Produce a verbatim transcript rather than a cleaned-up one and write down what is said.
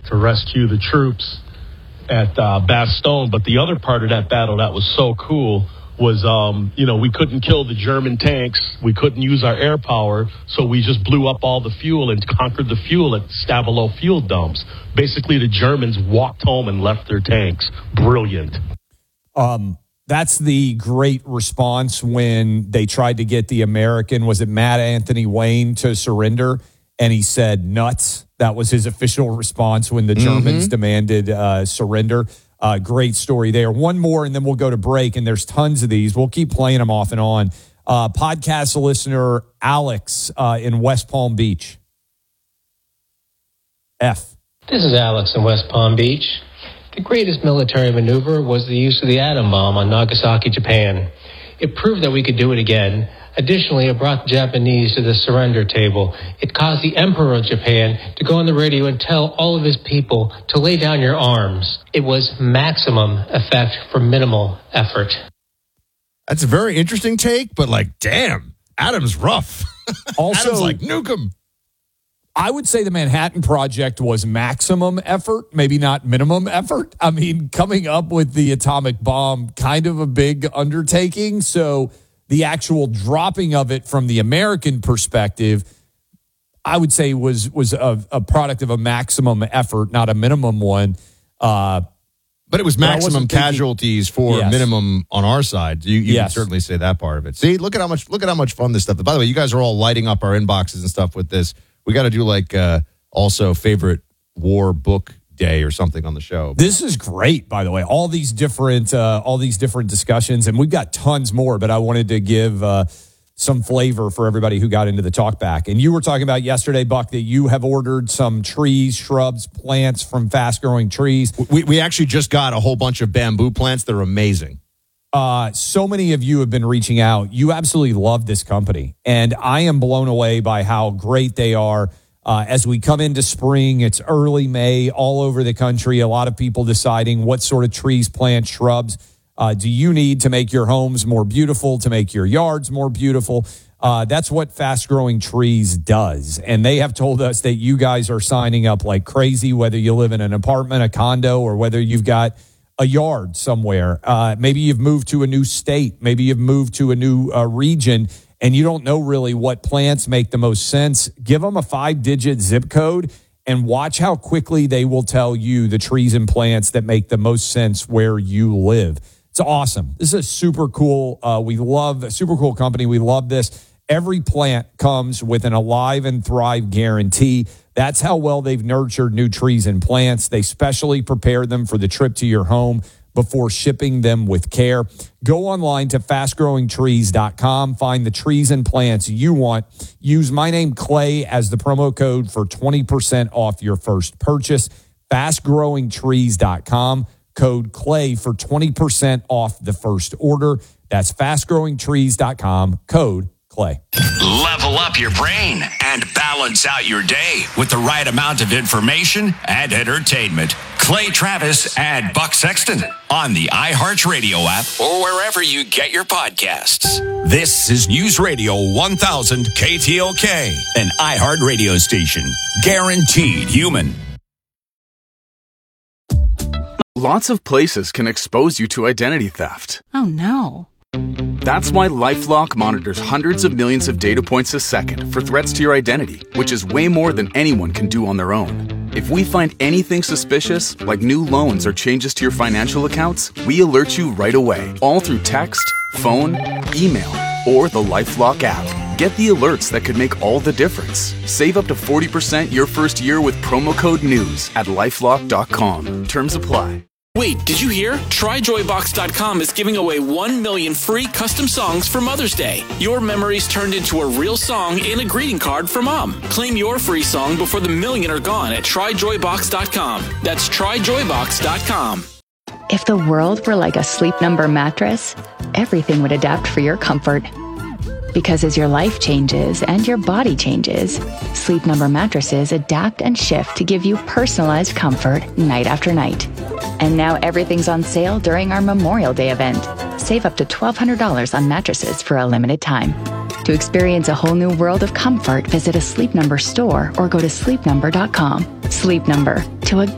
to rescue the troops at uh, Bastogne. But the other part of that battle that was so cool was, um, you know, we couldn't kill the German tanks. We couldn't use our air power, so we just blew up all the fuel and conquered the fuel at Stavelot fuel dumps. Basically, the Germans walked home and left their tanks. Brilliant. Um, that's the great response when they tried to get the American, was it Matt Anthony Wayne, to surrender, and he said nuts. That was his official response when the Germans mm-hmm. demanded uh, surrender. Uh, great story there. One more, and then we'll go to break, and there's tons of these. We'll keep playing them off and on. Uh, podcast listener Alex uh, in West Palm Beach. F. This is Alex in West Palm Beach. The greatest military maneuver was the use of the atom bomb on Nagasaki, Japan. It proved that we could do it again. Additionally, it brought the Japanese to the surrender table. It caused the Emperor of Japan to go on the radio and tell all of his people to lay down your arms. It was maximum effect for minimal effort. That's a very interesting take, but like, damn, Adam's rough. Also, Adam's like, nuke him. I would say the Manhattan Project was maximum effort, maybe not minimum effort. I mean, coming up with the atomic bomb, kind of a big undertaking. So the actual dropping of it from the American perspective, I would say was was a, a product of a maximum effort, not a minimum one. Uh, but it was maximum casualties thinking, for yes. minimum on our side. You, you yes. can certainly say that part of it. See, look at how much look at how much fun this stuff is. By the way, you guys are all lighting up our inboxes and stuff with this. We got to do like uh, also favorite war book day or something on the show. This is great, by the way. All these different, uh, all these different discussions, and we've got tons more. But I wanted to give uh, some flavor for everybody who got into the talk back. And you were talking about yesterday, Buck, that you have ordered some trees, shrubs, plants from Fast Growing Trees. We we actually just got a whole bunch of bamboo plants. They're amazing. Uh, so many of you have been reaching out. You absolutely love this company, and I am blown away by how great they are. Uh, as we come into spring, it's early May all over the country. A lot of people deciding what sort of trees, plants, shrubs uh, do you need to make your homes more beautiful, to make your yards more beautiful. Uh, that's what Fast Growing Trees does. And they have told us that you guys are signing up like crazy, whether you live in an apartment, a condo, or whether you've got a yard somewhere. Uh, maybe you've moved to a new state. Maybe you've moved to a new uh, region, and you don't know really what plants make the most sense. Give them a five-digit zip code and watch how quickly they will tell you the trees and plants that make the most sense where you live. It's awesome. This is a super cool. Uh, we love a super cool company. We love this. Every plant comes with an Alive and Thrive guarantee. That's how well they've nurtured new trees and plants. They specially prepare them for the trip to your home before shipping them with care. Go online to fast growing trees dot com. Find the trees and plants you want. Use my name, Clay, as the promo code for twenty percent off your first purchase. fast growing trees dot com. Code Clay for twenty percent off the first order. That's fast growing trees dot com. Code Clay. Level up your brain and balance out your day with the right amount of information and entertainment. Clay Travis and Buck Sexton on the iHeartRadio app or wherever you get your podcasts. This is News Radio one thousand K T L K, an iHeart radio station. Guaranteed human. Lots of places can expose you to identity theft. Oh, no. That's why LifeLock monitors hundreds of millions of data points a second for threats to your identity, which is way more than anyone can do on their own. If we find anything suspicious, like new loans or changes to your financial accounts, we alert you right away, all through text, phone, email, or the LifeLock app. Get the alerts that could make all the difference. Save up to forty percent your first year with promo code NEWS at lifelock dot com. Terms apply. Wait, did you hear? Try joy box dot com is giving away one million free custom songs for Mother's Day. Your memories turned into a real song and a greeting card for Mom. Claim your free song before the million are gone at try joy box dot com. That's try joy box dot com. If the world were like a Sleep Number mattress, everything would adapt for your comfort. Because as your life changes and your body changes, Sleep Number mattresses adapt and shift to give you personalized comfort night after night. And now everything's on sale during our Memorial Day event. Save up to twelve hundred dollars on mattresses for a limited time. To experience a whole new world of comfort, visit a Sleep Number store or go to sleep number dot com. Sleep Number, to a